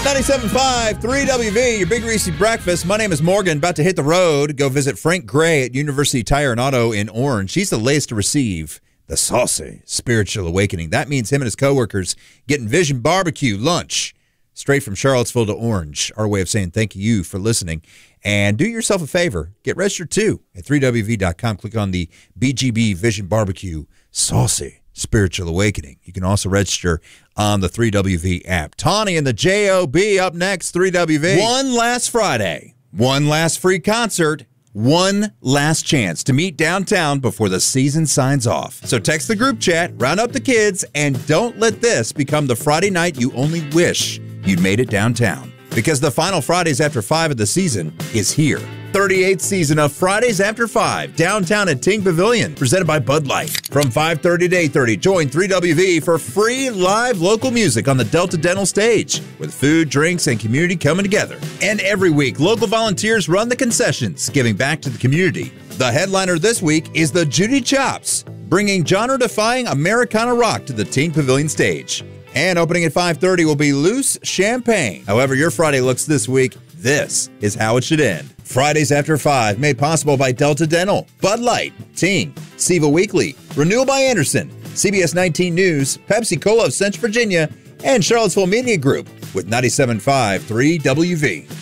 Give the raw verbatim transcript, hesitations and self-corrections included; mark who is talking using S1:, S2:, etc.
S1: ninety-seven point five, three W V, your Big Reese breakfast. My name is Morgan, about to hit the road. Go visit Frank Gray at University Tire and Auto in Orange. He's the latest to receive the Saucy Spiritual Awakening. That means him and his coworkers getting Vision Barbecue lunch straight from Charlottesville to Orange. Our way of saying thank you for listening. And do yourself a favor, get registered too at three W V dot com. Click on the B G B Vision Barbecue Saucy Spiritual Awakening. You can also register on the three W V app. Tawny and the J O B up next, three W V. One last Friday, one last free concert, one last chance to meet downtown before the season signs off. So text the group chat, round up the kids, and don't let this become the Friday night you only wish you'd made it downtown. Because the final Fridays After five of the season is here. thirty-eighth season of Fridays After five, downtown at Ting Pavilion, presented by Bud Light. From five thirty to eight thirty, join three W V for free live local music on the Delta Dental stage, with food, drinks, and community coming together. And every week, local volunteers run the concessions, giving back to the community. The headliner this week is the Judy Chops, bringing genre-defying Americana rock to the Ting Pavilion stage. And opening at five thirty will be Loose Champagne. However your Friday looks this week, this is how it should end. Fridays After five, made possible by Delta Dental, Bud Light, Ting, Seva Weekly, Renewal by Anderson, C B S nineteen News, Pepsi Cola of Central Virginia, and Charlottesville Media Group with ninety-seven point five, three W V.